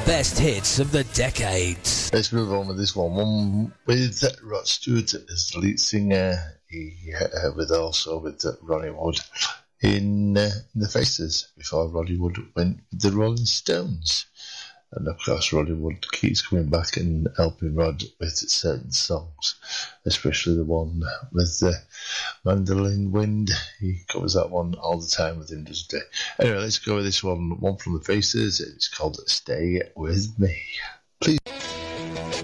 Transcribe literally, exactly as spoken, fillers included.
best hits of the decades. Let's move on with this one. One with Rod Stewart as the lead singer, he, uh, with also with uh, Ronnie Wood in, uh, in the Faces before Ronnie Wood went with the Rolling Stones. And of course, Ronnie Wood keeps coming back and helping Rod with certain songs, especially the one with the Mandolin Wind. He covers that one all the time with him, doesn't he? Anyway, let's go with this one, one from the Faces. It's called Stay With Me. Please.